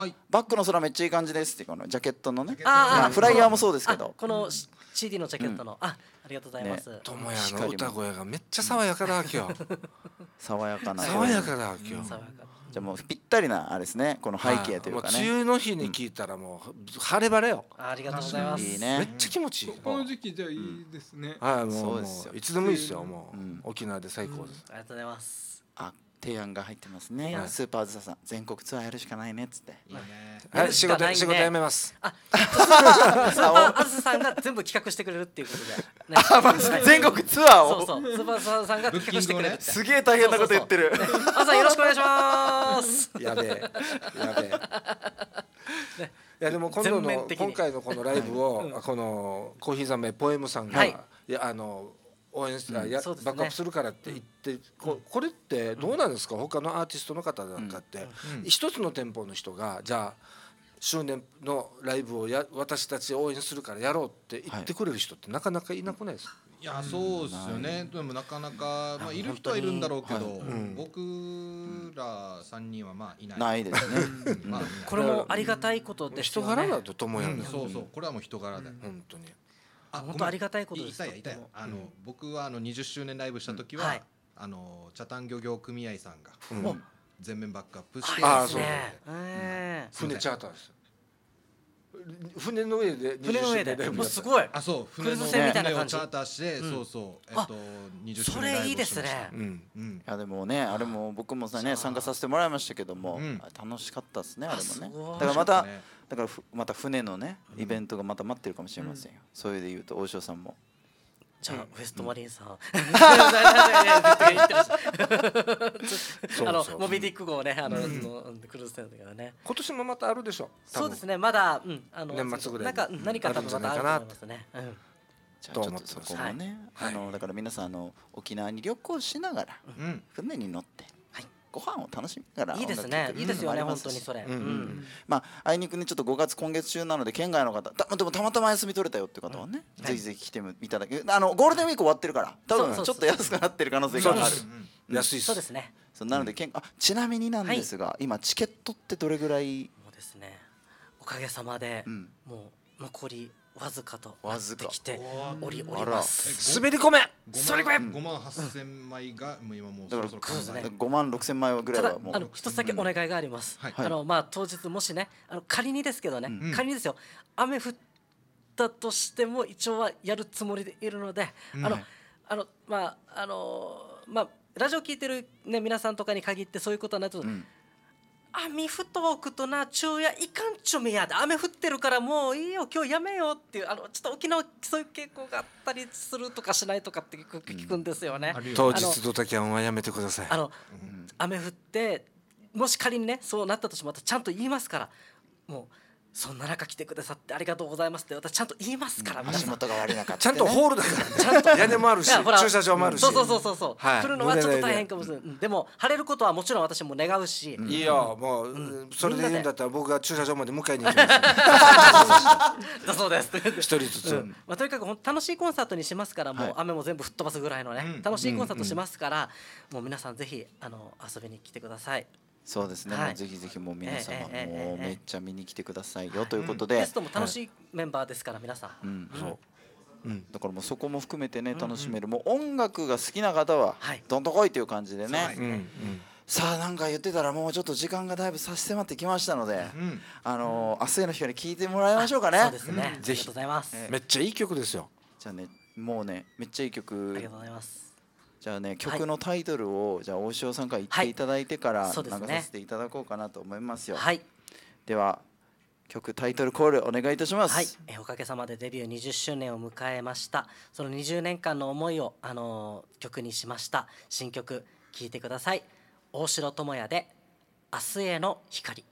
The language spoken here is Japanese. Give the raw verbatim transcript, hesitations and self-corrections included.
はい、 バックの空めっちゃいい感じですってこのジャケットのね、 あフライヤーもそうですけど、 この シーディー のジャケットの、うん、あ、ありがとうございます。 ね、智也の歌声がめっちゃ爽やかだ今日。 爽やかな。 爽やかだ今日。 じゃあもうぴったりなあれですね、この背景というかね。 梅雨の日に聞いたらもう晴れ晴れよ。 ありがとうございます。 いいね。 めっちゃ気持ちいい。 この時期じゃいいですね。 はい、もういつでもいいですよ。もう沖縄で最高です。 ありがとうございます。 あ、提案が入ってますね。スーパーズさん、全国ツアーやるしかないねっつって。 はい、仕事仕事辞めます。 あ、スーパーあずささんが全部企画してくれるっていうことで。 あ、まず全国ツアーを。 そうそう、スーパーズさんが企画してくれる。 すげえ大変なこと言ってる。 あずさんよろしくお願いします。 やべえ、やべえ。いやでも今度の今回のこのライブをこのコーヒーザメポエムさんがいやあの。応援し、うん、やバックアップするからって言って、うん、こ, これってどうなんですか、うん、他のアーティストの方なんかって、うん、一つの店舗の人がじゃあ周年のライブをや私たち応援するからやろうって言ってくれる人ってなかなかいなくないですか。 いやそうですよね、でもなかなか、まあ、いる人はいるんだろうけど、はい、うん、僕らさんにんはまあいないないですね、 まあ、これもありがたいことですよね。 人柄だとともやん、 うん、そうそう、これはもう人柄だよ、 うん、本当に。 あ、本当ありがたいことです。 いたやいたや、あの、うん、僕はあのにじゅっしゅうねんライブした時は、うん、はい、あの茶炭漁業組合さんが、うん、全面バックアップして、 ああそうね、うん、船チャーターです。船の上で船の上でもうすごい、 あ、そう、 船の上みたいな感じチャーターして、うん、そうそう、えっとにじゅっしゅうねんライブをしました。 それいいですね。 うんうん、 いやでもね、あれも僕もさね参加させてもらいましたけども、うん、楽しかったですね、あれもね。だからまただからまた船のねイベントがまた待ってるかもしれませんよ。それで言うと大塩さんも。 じゃあウエストマリンさん、あのモビディック号ね、あのクルーズ船だからね。 今年もまたあるでしょ。 そうですね、まだあの年末ぐらいなんか何か多分またあると思いますね。 じゃあちょっとそこもね、あのだから皆さんあの沖縄に旅行しながら船に乗ってご飯を楽しみながら、 いいですね、いいですよね、本当にそれ。 まああいにくねちょっとごがつ今月中なので県外の方、でもたまたま休み取れたよっていう方はね、ぜひぜひ来ていただけ、あのゴールデンウィーク終わってるから多分ちょっと安くなってる可能性がある。 安いそうですね。 なので県、あ、ちなみになんですが今チケットってどれぐらい？ もうですね、おかげさまでもう残りわずかとなってきております。 滑り込め滑り込めごまんはっせんまいがもう今もうそろそろごまんろくせんまいぐらいはもう。 ただ一つだけお願いがあります。あのまあ当日もしね、あの仮にですけどね、仮にですよ、雨降ったとしても一応はやるつもりでいるので、あのあのまああのまあラジオ聞いてるね皆さんとかに限ってそういうことはないと。雨降っとくとな昼夜いかんちょめやで、雨降ってるからもういいよ今日やめようっていう、あのちょっと沖縄そういう傾向があったりするとかしないとかって聞く、聞くんですよね。 当日ドタキャンはやめてください。 あの、うん、雨降ってもし仮にねそうなったとしてもまたちゃんと言いますから、もうそんな中来てくださってありがとうございますって私ちゃんと言いますから。 足元が悪い中ちゃんとホールだからちゃんと屋根もあるし駐車場もあるし、 そうそうそうそうそう、来るのはちょっと大変かもしれない。でも晴れることはもちろん私も願うし、 いいよもうそれで言うんだったら僕が駐車場まで迎えに行きますだそうです。 一人ずつ、 まあとにかく楽しいコンサートにしますから、もう雨も全部吹っ飛ばすぐらいのね楽しいコンサートしますから、もう皆さんぜひあの遊びに来てください。 そうですね、もうぜひぜひもう皆様もうめっちゃ見に来てくださいよということで、 ゲストも楽しいメンバーですから皆さん、 そうだからもうそこも含めてね楽しめる、もう音楽が好きな方はどんとこいという感じでね。さあなんか言ってたらもうちょっと時間がだいぶ差し迫ってきましたので、あの明日への光聞いてもらいましょうかね。 そうですね、ぜひありがとうございます。 めっちゃいい曲ですよ。 じゃあね、もうねめっちゃいい曲、 ありがとうございます。 じゃあね、曲のタイトルをじゃあ大塩さんから言っていただいてから流させていただこうかなと思いますよ。 はい、 では曲タイトルコールお願いいたします。 はい、えおかげさまでデビューにじゅっしゅうねんを迎えました。そのにじゅうねんかんの思いを、あのー、曲にしました新曲聴いてください。大城智也で明日への光。